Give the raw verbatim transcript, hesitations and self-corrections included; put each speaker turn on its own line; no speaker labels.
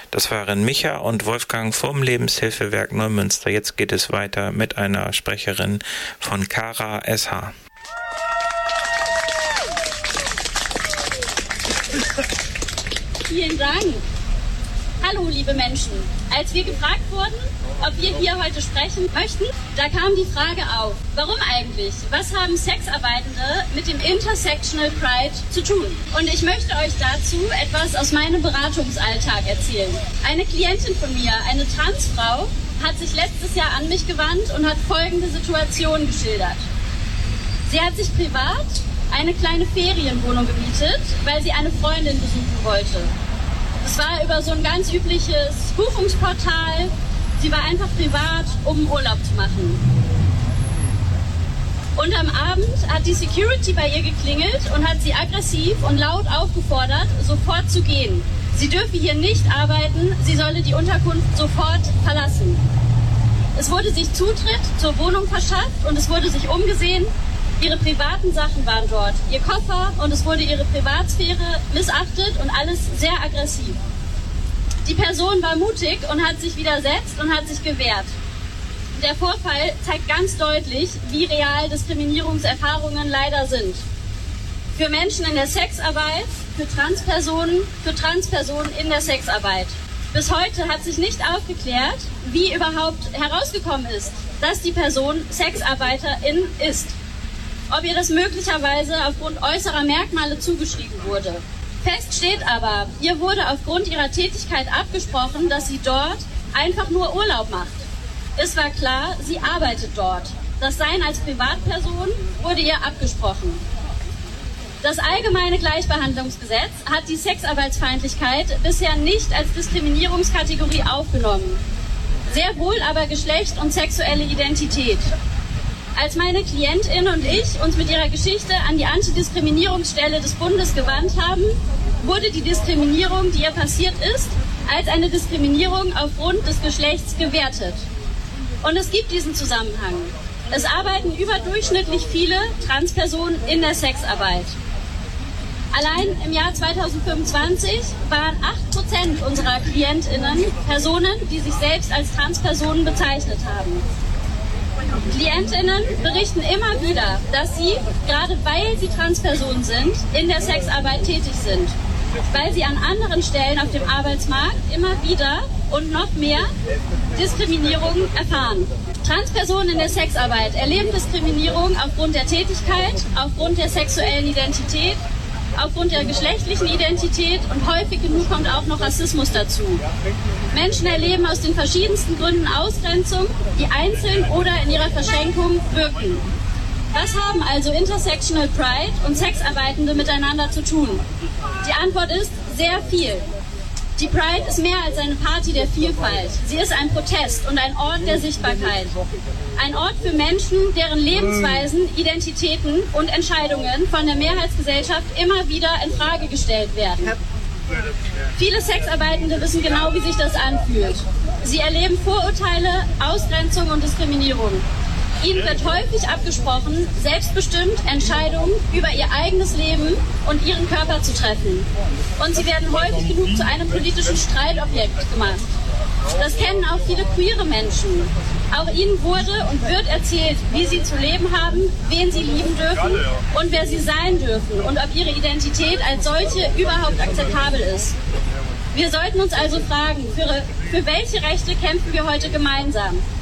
Das waren Micha und Wolfgang vom Lebenshilfewerk Neumünster. Jetzt geht es weiter mit einer Sprecherin von Kara S H.
Vielen Dank. Hallo, liebe Menschen. Als wir gefragt wurden, ob wir hier heute sprechen möchten, da kam die Frage auf, warum eigentlich? Was haben Sexarbeitende mit dem Intersectional Pride zu tun? Und ich möchte euch dazu etwas aus meinem Beratungsalltag erzählen. Eine Klientin von mir, eine Transfrau, hat sich letztes Jahr an mich gewandt und hat folgende Situation geschildert. Sie hat sich privat eine kleine Ferienwohnung gemietet, weil sie eine Freundin besuchen wollte. Es war über so ein ganz übliches Buchungsportal. Sie war einfach privat, um Urlaub zu machen. Und am Abend hat die Security bei ihr geklingelt und hat sie aggressiv und laut aufgefordert, sofort zu gehen. Sie dürfe hier nicht arbeiten, sie solle die Unterkunft sofort verlassen. Es wurde sich Zutritt zur Wohnung verschafft und es wurde sich umgesehen. Ihre privaten Sachen waren dort, ihr Koffer, und es wurde ihre Privatsphäre missachtet und alles sehr aggressiv. Die Person war mutig und hat sich widersetzt und hat sich gewehrt. Der Vorfall zeigt ganz deutlich, wie real Diskriminierungserfahrungen leider sind. Für Menschen in der Sexarbeit, für Transpersonen, für Transpersonen in der Sexarbeit. Bis heute hat sich nicht aufgeklärt, wie überhaupt herausgekommen ist, dass die Person Sexarbeiterin ist. Ob ihr das möglicherweise aufgrund äußerer Merkmale zugeschrieben wurde. Fest steht aber, ihr wurde aufgrund ihrer Tätigkeit abgesprochen, dass sie dort einfach nur Urlaub macht. Es war klar, sie arbeitet dort. Das Sein als Privatperson wurde ihr abgesprochen. Das Allgemeine Gleichbehandlungsgesetz hat die Sexarbeitsfeindlichkeit bisher nicht als Diskriminierungskategorie aufgenommen. Sehr wohl aber Geschlecht und sexuelle Identität. Als meine Klientin und ich uns mit ihrer Geschichte an die Antidiskriminierungsstelle des Bundes gewandt haben, wurde die Diskriminierung, die ihr passiert ist, als eine Diskriminierung aufgrund des Geschlechts gewertet. Und es gibt diesen Zusammenhang. Es arbeiten überdurchschnittlich viele Transpersonen in der Sexarbeit. Allein im Jahr zweitausendfünfundzwanzig waren acht Prozent unserer KlientInnen Personen, die sich selbst als Transpersonen bezeichnet haben. KlientInnen berichten immer wieder, dass sie, gerade weil sie Transpersonen sind, in der Sexarbeit tätig sind. Weil sie an anderen Stellen auf dem Arbeitsmarkt immer wieder und noch mehr Diskriminierung erfahren. Transpersonen in der Sexarbeit erleben Diskriminierung aufgrund der Tätigkeit, aufgrund der sexuellen Identität, aufgrund der geschlechtlichen Identität und häufig genug kommt auch noch Rassismus dazu. Menschen erleben aus den verschiedensten Gründen Ausgrenzung, die einzeln oder in ihrer Verschränkung wirken. Was haben also Intersectional Pride und Sexarbeitende miteinander zu tun? Die Antwort ist sehr viel. Die Pride ist mehr als eine Party der Vielfalt. Sie ist ein Protest und ein Ort der Sichtbarkeit. Ein Ort für Menschen, deren Lebensweisen, Identitäten und Entscheidungen von der Mehrheitsgesellschaft immer wieder in Frage gestellt werden. Viele Sexarbeitende wissen genau, wie sich das anfühlt. Sie erleben Vorurteile, Ausgrenzung und Diskriminierung. Ihnen wird häufig abgesprochen, selbstbestimmt Entscheidungen über ihr eigenes Leben und ihren Körper zu treffen. Und sie werden häufig genug zu einem politischen Streitobjekt gemacht. Das kennen auch viele queere Menschen. Auch ihnen wurde und wird erzählt, wie sie zu leben haben, wen sie lieben dürfen und wer sie sein dürfen und ob ihre Identität als solche überhaupt akzeptabel ist. Wir sollten uns also fragen, für, für welche Rechte kämpfen wir heute gemeinsam?